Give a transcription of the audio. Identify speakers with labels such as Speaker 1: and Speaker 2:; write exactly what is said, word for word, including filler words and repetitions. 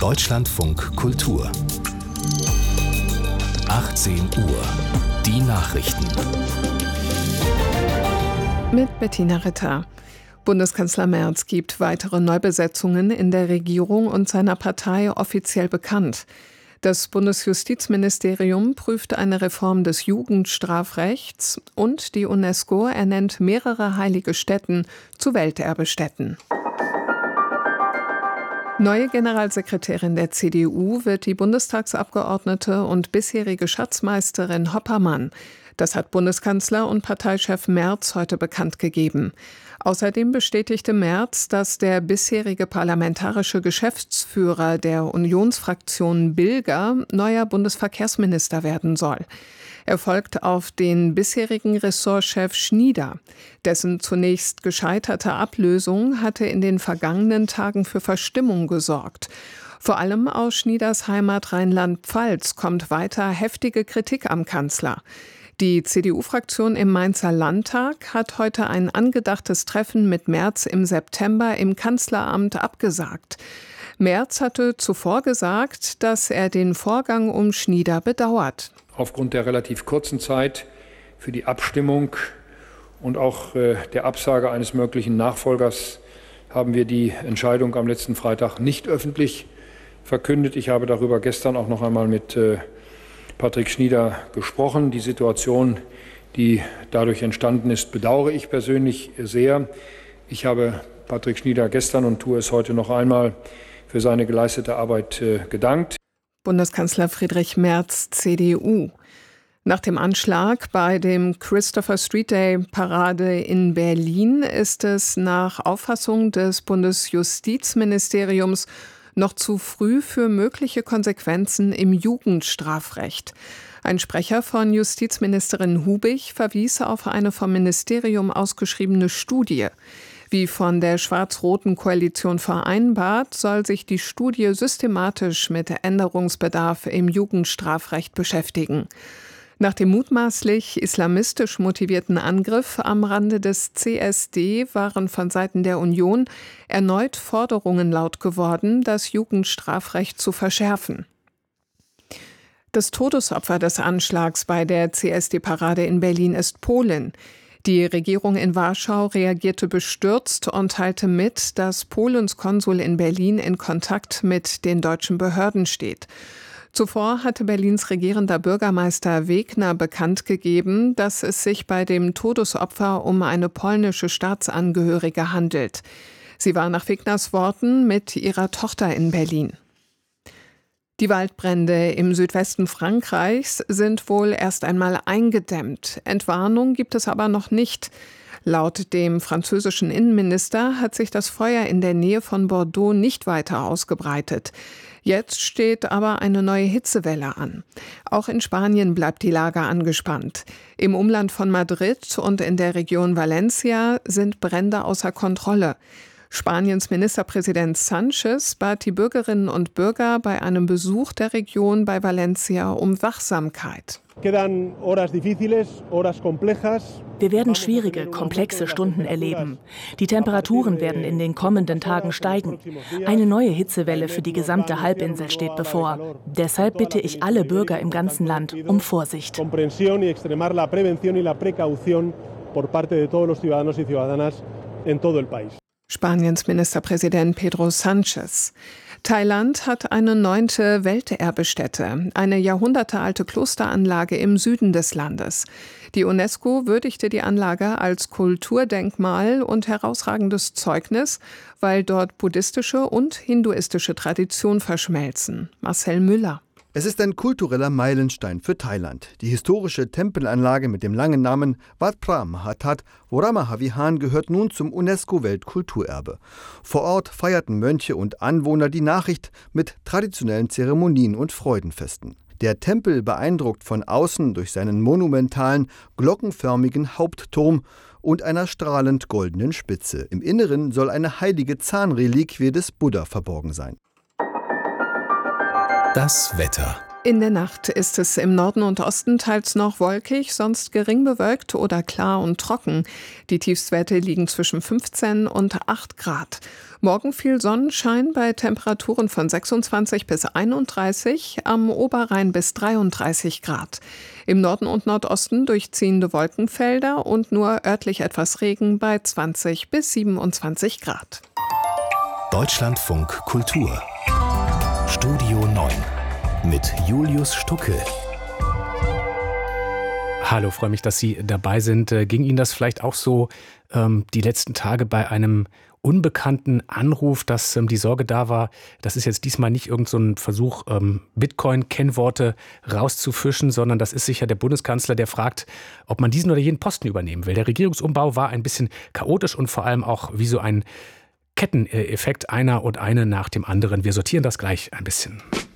Speaker 1: Deutschlandfunk Kultur. achtzehn Uhr. Die Nachrichten.
Speaker 2: Mit Bettina Ritter. Bundeskanzler Merz gibt weitere Neubesetzungen in der Regierung und seiner Partei offiziell bekannt. Das Bundesjustizministerium prüft eine Reform des Jugendstrafrechts und die UNESCO ernennt mehrere heilige Stätten zu Welterbestätten. Neue Generalsekretärin der C D U wird die Bundestagsabgeordnete und bisherige Schatzmeisterin Hoppermann. Das hat Bundeskanzler und Parteichef Merz heute bekannt gegeben. Außerdem bestätigte Merz, dass der bisherige parlamentarische Geschäftsführer der Unionsfraktion Bilger neuer Bundesverkehrsminister werden soll. Er folgt auf den bisherigen Ressortchef Schnieder. Dessen zunächst gescheiterte Ablösung hatte in den vergangenen Tagen für Verstimmung gesorgt. Vor allem aus Schnieders Heimat Rheinland-Pfalz kommt weiter heftige Kritik am Kanzler. Die C D U-Fraktion im Mainzer Landtag hat heute ein angedachtes Treffen mit Merz im September im Kanzleramt abgesagt. Merz hatte zuvor gesagt, dass er den Vorgang um Schnieder bedauert.
Speaker 3: Aufgrund der relativ kurzen Zeit für die Abstimmung und auch äh, der Absage eines möglichen Nachfolgers haben wir die Entscheidung am letzten Freitag nicht öffentlich verkündet. Ich habe darüber gestern auch noch einmal mit äh, Patrick Schnieder gesprochen. Die Situation, die dadurch entstanden ist, bedauere ich persönlich sehr. Ich habe Patrick Schnieder gestern und tue es heute noch einmal für seine geleistete Arbeit äh, gedankt.
Speaker 2: Bundeskanzler Friedrich Merz, C D U. Nach dem Anschlag bei dem Christopher Street Day Parade in Berlin ist es nach Auffassung des Bundesjustizministeriums noch zu früh für mögliche Konsequenzen im Jugendstrafrecht. Ein Sprecher von Justizministerin Hubig verwies auf eine vom Ministerium ausgeschriebene Studie. Wie von der schwarz-roten Koalition vereinbart, soll sich die Studie systematisch mit Änderungsbedarf im Jugendstrafrecht beschäftigen. Nach dem mutmaßlich islamistisch motivierten Angriff am Rande des C S D waren von Seiten der Union erneut Forderungen laut geworden, das Jugendstrafrecht zu verschärfen. Das Todesopfer des Anschlags bei der C S D-Parade in Berlin ist Polin. Die Regierung in Warschau reagierte bestürzt und teilte mit, dass Polens Konsul in Berlin in Kontakt mit den deutschen Behörden steht. Zuvor hatte Berlins regierender Bürgermeister Wegner bekannt gegeben, dass es sich bei dem Todesopfer um eine polnische Staatsangehörige handelt. Sie war nach Wegners Worten mit ihrer Tochter in Berlin. Die Waldbrände im Südwesten Frankreichs sind wohl erst einmal eingedämmt. Entwarnung gibt es aber noch nicht. Laut dem französischen Innenminister hat sich das Feuer in der Nähe von Bordeaux nicht weiter ausgebreitet. Jetzt steht aber eine neue Hitzewelle an. Auch in Spanien bleibt die Lage angespannt. Im Umland von Madrid und in der Region Valencia sind Brände außer Kontrolle. Spaniens Ministerpräsident Sánchez bat die Bürgerinnen und Bürger bei einem Besuch der Region bei Valencia um Wachsamkeit.
Speaker 4: Wir
Speaker 5: werden schwierige, komplexe Stunden erleben. Die Temperaturen werden in den kommenden Tagen steigen. Eine neue Hitzewelle für die gesamte Halbinsel steht bevor. Deshalb bitte ich alle Bürger im ganzen Land um Vorsicht.
Speaker 2: Spaniens Ministerpräsident Pedro Sánchez. Thailand hat eine neunte Welterbestätte, eine jahrhundertealte Klosteranlage im Süden des Landes. Die UNESCO würdigte die Anlage als Kulturdenkmal und herausragendes Zeugnis, weil dort buddhistische und hinduistische Tradition verschmelzen. Marcel Müller.
Speaker 6: Es ist ein kultureller Meilenstein für Thailand. Die historische Tempelanlage mit dem langen Namen Wat Phra Mahathat Waramahavihan gehört nun zum UNESCO-Weltkulturerbe. Vor Ort feierten Mönche und Anwohner die Nachricht mit traditionellen Zeremonien und Freudenfesten. Der Tempel beeindruckt von außen durch seinen monumentalen, glockenförmigen Hauptturm und einer strahlend goldenen Spitze. Im Inneren soll eine heilige Zahnreliquie des Buddha verborgen sein.
Speaker 1: Das Wetter.
Speaker 2: In der Nacht ist es im Norden und Osten teils noch wolkig, sonst gering bewölkt oder klar und trocken. Die Tiefstwerte liegen zwischen fünfzehn und acht Grad. Morgen viel Sonnenschein bei Temperaturen von sechsundzwanzig bis einunddreißig, am Oberrhein bis dreiunddreißig Grad. Im Norden und Nordosten durchziehende Wolkenfelder und nur örtlich etwas Regen bei zwanzig bis siebenundzwanzig Grad.
Speaker 1: Deutschlandfunk Kultur. Studio neun. Mit Julius Stucke.
Speaker 4: Hallo, freue mich, dass Sie dabei sind. Äh, ging Ihnen das vielleicht auch so ähm, die letzten Tage bei einem unbekannten Anruf, dass ähm, die Sorge da war, das ist jetzt diesmal nicht irgend so ein Versuch, ähm, Bitcoin-Kennworte rauszufischen, sondern das ist sicher der Bundeskanzler, der fragt, ob man diesen oder jenen Posten übernehmen will. Der Regierungsumbau war ein bisschen chaotisch und vor allem auch wie so ein Ketteneffekt, einer und eine nach dem anderen. Wir sortieren das gleich ein bisschen.